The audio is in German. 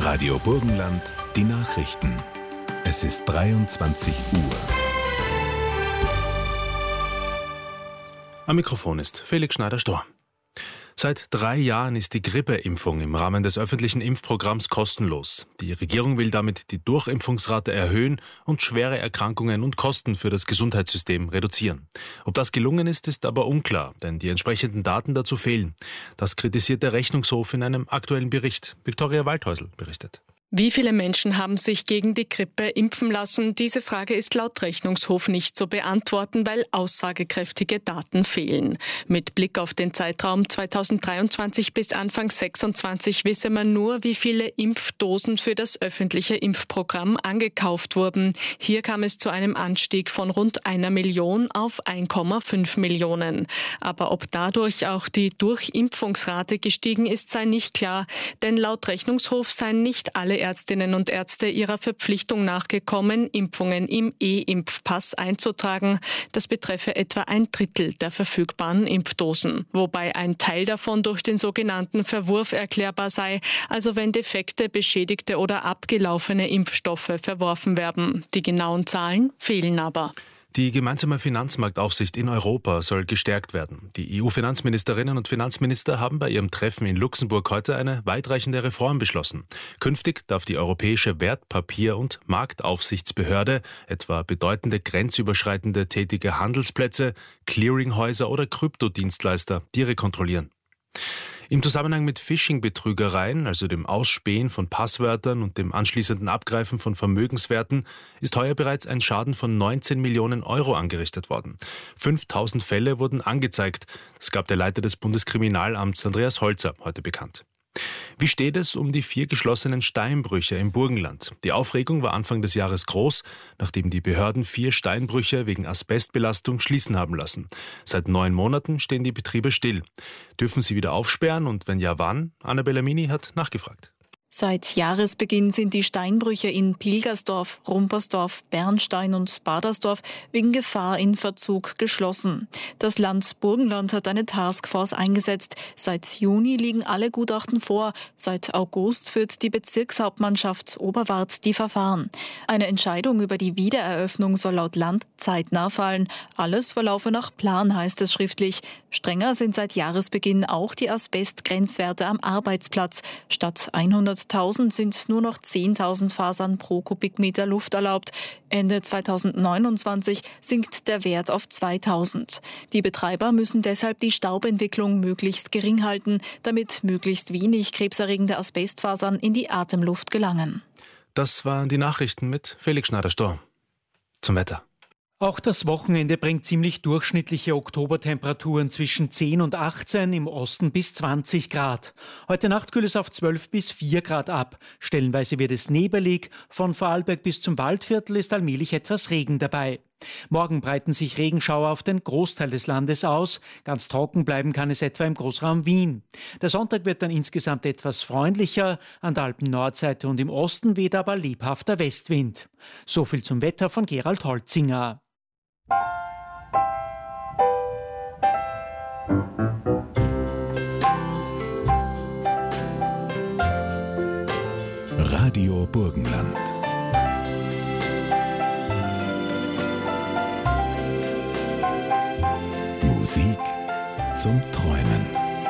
Radio Burgenland, die Nachrichten. Es ist 23 Uhr. Am Mikrofon ist Felix Schneider-Storr. Seit 3 Jahren ist die Grippeimpfung im Rahmen des öffentlichen Impfprogramms kostenlos. Die Regierung will damit die Durchimpfungsrate erhöhen und schwere Erkrankungen und Kosten für das Gesundheitssystem reduzieren. Ob das gelungen ist aber unklar, denn die entsprechenden Daten dazu fehlen. Das kritisiert der Rechnungshof in einem aktuellen Bericht. Viktoria Waldhäusl berichtet. Wie viele Menschen haben sich gegen die Grippe impfen lassen? Diese Frage ist laut Rechnungshof nicht zu beantworten, weil aussagekräftige Daten fehlen. Mit Blick auf den Zeitraum 2023 bis Anfang 2026 wisse man nur, wie viele Impfdosen für das öffentliche Impfprogramm angekauft wurden. Hier kam es zu einem Anstieg von rund 1 Million auf 1,5 Millionen. Aber ob dadurch auch die Durchimpfungsrate gestiegen ist, sei nicht klar, denn laut Rechnungshof seien nicht alle Ärztinnen und Ärzte ihrer Verpflichtung nachgekommen, Impfungen im E-Impfpass einzutragen. Das betreffe etwa 1/3 der verfügbaren Impfdosen, wobei ein Teil davon durch den sogenannten Verwurf erklärbar sei, also wenn defekte, beschädigte oder abgelaufene Impfstoffe verworfen werden. Die genauen Zahlen fehlen aber. Die gemeinsame Finanzmarktaufsicht in Europa soll gestärkt werden. Die EU-Finanzministerinnen und Finanzminister haben bei ihrem Treffen in Luxemburg heute eine weitreichende Reform beschlossen. Künftig darf die Europäische Wertpapier- und Marktaufsichtsbehörde etwa bedeutende grenzüberschreitende tätige Handelsplätze, Clearinghäuser oder Kryptodienstleister direkt kontrollieren. Im Zusammenhang mit Phishing-Betrügereien, also dem Ausspähen von Passwörtern und dem anschließenden Abgreifen von Vermögenswerten, ist heuer bereits ein Schaden von 19 Millionen Euro angerichtet worden. 5000 Fälle wurden angezeigt. Das gab der Leiter des Bundeskriminalamts Andreas Holzer heute bekannt. Wie steht es um die 4 geschlossenen Steinbrüche im Burgenland? Die Aufregung war Anfang des Jahres groß, nachdem die Behörden 4 Steinbrüche wegen Asbestbelastung schließen haben lassen. Seit 9 Monaten stehen die Betriebe still. Dürfen sie wieder aufsperren und wenn ja, wann? Annabella Mini hat nachgefragt. Seit Jahresbeginn sind die Steinbrüche in Pilgersdorf, Rumpersdorf, Bernstein und Badersdorf wegen Gefahr in Verzug geschlossen. Das Land Burgenland hat eine Taskforce eingesetzt. Seit Juni liegen alle Gutachten vor. Seit August führt die Bezirkshauptmannschaft Oberwart die Verfahren. Eine Entscheidung über die Wiedereröffnung soll laut Land zeitnah fallen. Alles verlaufe nach Plan, heißt es schriftlich. Strenger sind seit Jahresbeginn auch die Asbestgrenzwerte am Arbeitsplatz. Statt 100.000 sind nur noch 10.000 Fasern pro Kubikmeter Luft erlaubt. Ende 2029 sinkt der Wert auf 2.000. Die Betreiber müssen deshalb die Staubentwicklung möglichst gering halten, damit möglichst wenig krebserregende Asbestfasern in die Atemluft gelangen. Das waren die Nachrichten mit Felix Schneider-Storr. Zum Wetter. Auch das Wochenende bringt ziemlich durchschnittliche Oktobertemperaturen zwischen 10 und 18, im Osten bis 20 Grad. Heute Nacht kühlt es auf 12 bis 4 Grad ab. Stellenweise wird es nebelig. Von Vorarlberg bis zum Waldviertel ist allmählich etwas Regen dabei. Morgen breiten sich Regenschauer auf den Großteil des Landes aus. Ganz trocken bleiben kann es etwa im Großraum Wien. Der Sonntag wird dann insgesamt etwas freundlicher. An der Alpen-Nordseite und im Osten weht aber lebhafter Westwind. So viel zum Wetter von Gerald Holzinger. Radio Burgenland. Musik zum Träumen.